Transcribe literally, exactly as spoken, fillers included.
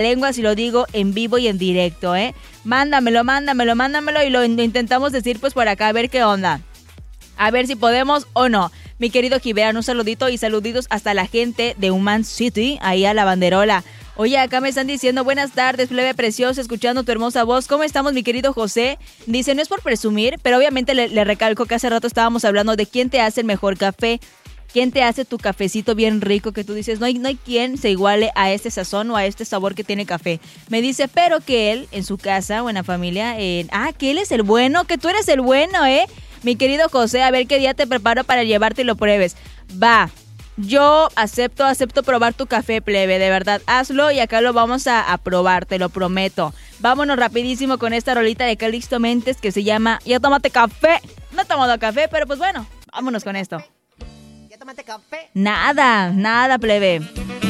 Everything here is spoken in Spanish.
lengua si lo digo en vivo y en directo, ¿eh? Mándamelo, mándamelo, mándamelo y lo intentamos decir pues por acá a ver qué onda. A ver si podemos o no. Mi querido Gibran, un saludito y saluditos hasta la gente de Human City, ahí a la banderola. Oye, acá me están diciendo, buenas tardes, plebe preciosa, escuchando tu hermosa voz. ¿Cómo estamos, mi querido José? Dice, no es por presumir, pero obviamente le, le recalco que hace rato estábamos hablando de quién te hace el mejor café. ¿Quién te hace tu cafecito bien rico que tú dices, no hay, no hay quien se iguale a este sazón o a este sabor que tiene café? Me dice, pero que él, en su casa o en la familia, eh, ah, que él es el bueno, que tú eres el bueno, ¿eh? Mi querido José, a ver qué día te preparo para llevarte y lo pruebes. Va, yo acepto, acepto probar tu café, plebe, de verdad, hazlo y acá lo vamos a, a probar, te lo prometo. Vámonos rapidísimo con esta rolita de Calixto Mentes que se llama Ya tómate café. No he tomado café, pero pues bueno, vámonos con esto. ¿Ya tomaste café? Nada, nada, plebe.